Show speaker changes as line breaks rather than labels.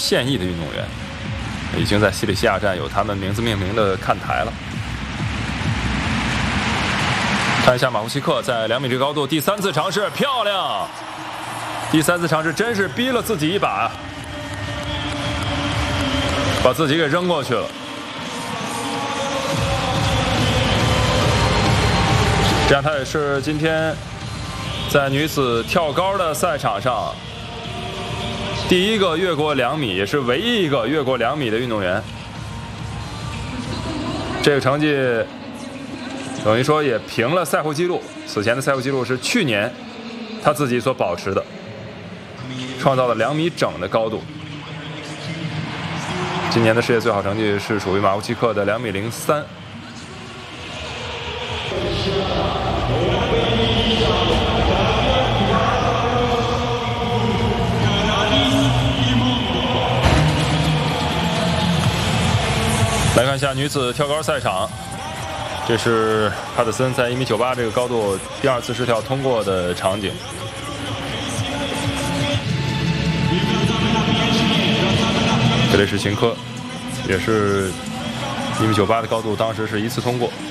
现役的运动员，已经在西里西亚站有他们名字命名的看台了。看一下马库西克在2米这个高度第3次尝试，漂亮！第3次尝试真是逼了自己一把，把自己给扔过去了。这样，他也是今天在女子跳高的赛场上第一个越过2米，也是唯一一个越过2米的运动员。这个成绩等于说也平了赛后纪录，此前的赛后纪录是去年他自己所保持的，创造了2米整的高度。今年的世界最好成绩是属于马库西克的2米03。来看一下女子跳高赛场，这是帕特森在1米98这个高度第2次试跳通过的场景。格雷什琴科也是1米98的高度，当时是1次通过。